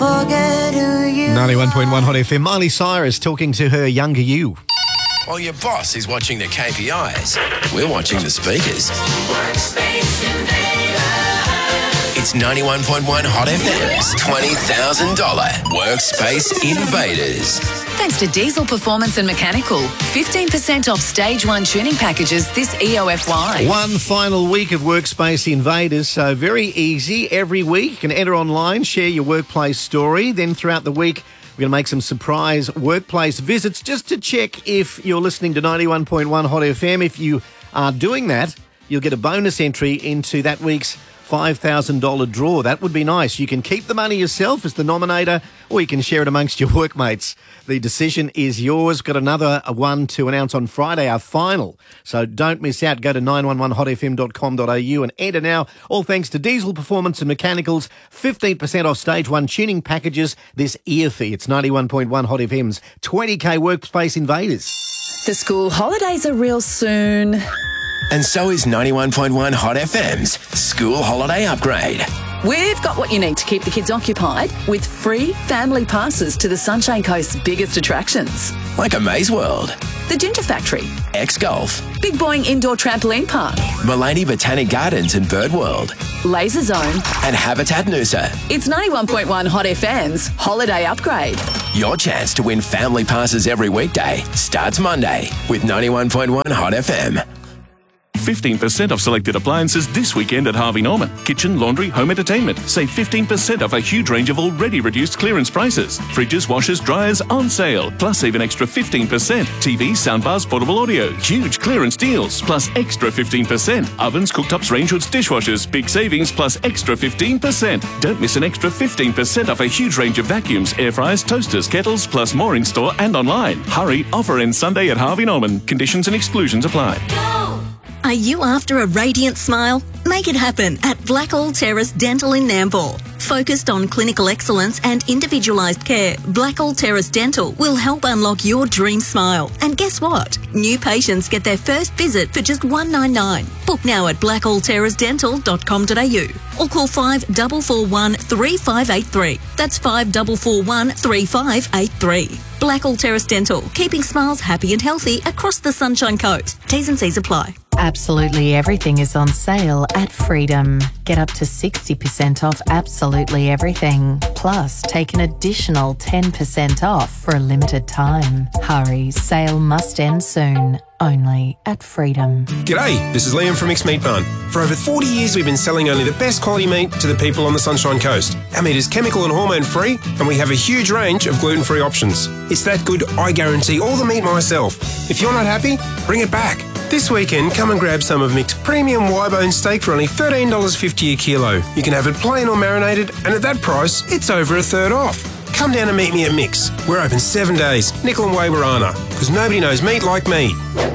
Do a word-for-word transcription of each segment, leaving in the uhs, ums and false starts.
forget who you ninety-one point one Hot F M. Miley Cyrus talking to her younger you. While your boss is watching the K P Is, we're watching the speakers. It's ninety-one point one Hot F M's twenty thousand dollars Workspace Invaders. Thanks to Diesel Performance and Mechanical. fifteen percent off Stage one tuning packages this E O F Y. One final week of Workspace Invaders, so very easy. Every week you can enter online, share your workplace story. Then throughout the week, we're going to make some surprise workplace visits just to check if you're listening to ninety-one point one Hot F M. If you are doing that, you'll get a bonus entry into that week's five thousand dollars draw. That would be nice. You can keep the money yourself as the nominator, or you can share it amongst your workmates. The decision is yours. Got another one to announce on Friday, our final. So don't miss out. Go to nine one one hot f m dot com dot a u and enter now. All thanks to Diesel Performance and Mechanicals. fifteen percent off Stage one tuning packages this ear fee. It's ninety-one point one Hot F M's twenty K Workspace Invaders. The school holidays are real soon. And so is ninety-one point one Hot F M's School Holiday Upgrade. We've got what you need to keep the kids occupied with free family passes to the Sunshine Coast's biggest attractions. Like a Maze World, The Ginger Factory, X-Golf, Big Boing Indoor Trampoline Park, Mullaney Botanic Gardens and Bird World, Laser Zone, and Habitat Noosa. It's ninety-one point one Hot F M's Holiday Upgrade. Your chance to win family passes every weekday starts Monday with ninety-one point one Hot F M. fifteen percent off selected appliances this weekend at Harvey Norman. Kitchen, laundry, home entertainment. Save fifteen percent off a huge range of already reduced clearance prices. Fridges, washers, dryers on sale. Plus even extra fifteen percent. T Vs, soundbars, portable audio. Huge clearance deals. Plus extra fifteen percent. Ovens, cooktops, range hoods, dishwashers. Big savings plus extra fifteen percent. Don't miss an extra fifteen percent off a huge range of vacuums, air fryers, toasters, kettles, plus more in store and online. Hurry, offer ends Sunday at Harvey Norman. Conditions and exclusions apply. Are you after a radiant smile? Make it happen at Blackall Terrace Dental in Nambour. Focused on clinical excellence and individualised care, Blackall Terrace Dental will help unlock your dream smile. And guess what? New patients get their first visit for just one hundred ninety-nine dollars. Book now at blackall terrace dental dot com dot a u or call five four four one, three five eight three. That's five four four one, three five eight three. Blackall Terrace Dental, keeping smiles happy and healthy across the Sunshine Coast. T's and C's apply. Absolutely everything is on sale at Freedom. Get up to sixty percent off absolutely everything. Plus, take an additional ten percent off for a limited time. Hurry, sale must end soon. Only at Freedom. G'day, this is Liam from Mixed Meat Barn. For over forty years we've been selling only the best quality meat to the people on the Sunshine Coast. Our meat is chemical and hormone free, and we have a huge range of gluten-free options. It's that good, I guarantee all the meat myself. If you're not happy, bring it back. This weekend, come and grab some of Mick's premium Y-bone steak for only thirteen dollars fifty a kilo. You can have it plain or marinated, and at that price, it's over a third off. Come down and meet me at Mick's. We're open seven days, Nickel and Wawarana, because nobody knows meat like me.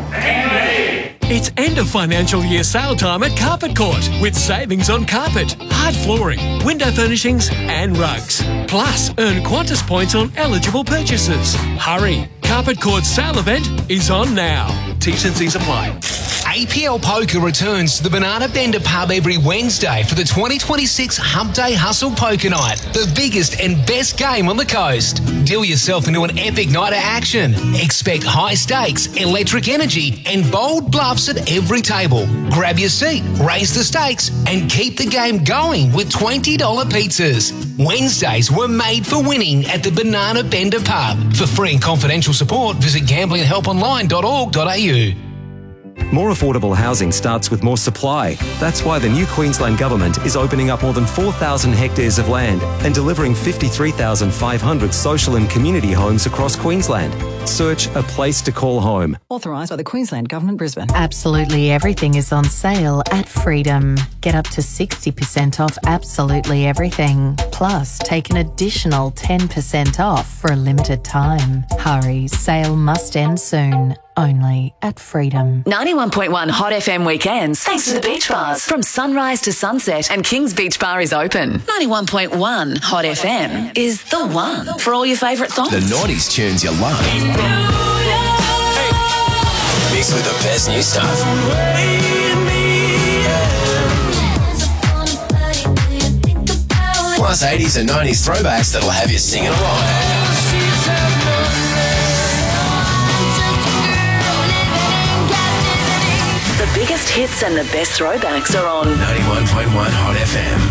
It's end of financial year sale time at Carpet Court with savings on carpet, hard flooring, window furnishings and rugs. Plus, earn Qantas points on eligible purchases. Hurry! Carpet Court's sale event is on now. T's and C's apply. A P L Poker returns to the Banana Bender pub every Wednesday for the twenty twenty-six Hump Day Hustle Poker Night, the biggest and best game on the coast. Deal yourself into an epic night of action. Expect high stakes, electric energy, and bold bluffs at every table. Grab your seat, raise the stakes, and keep the game going with twenty dollars pizzas. Wednesdays were made for winning at the Banana Bender pub. For free and confidential support, visit gambling help online dot org dot a u. More affordable housing starts with more supply. That's why the new Queensland Government is opening up more than four thousand hectares of land and delivering fifty-three thousand five hundred social and community homes across Queensland. Search a place to call home. Authorised by the Queensland Government, Brisbane. Absolutely everything is on sale at Freedom. Get up to sixty percent off absolutely everything. Plus, take an additional ten percent off for a limited time. Hurry, sale must end soon. Only at Freedom. ninety-one point one Hot F M weekends, thanks to the beach bars. From sunrise to sunset, and King's Beach Bar is open. ninety-one point one Hot F M is the one for all your favourite songs. The noughties tunes you love. Mixed with the best new stuff. plus eighties and nineties throwbacks that'll have you singing along. The biggest hits and the best throwbacks are on ninety-one point one Hot F M.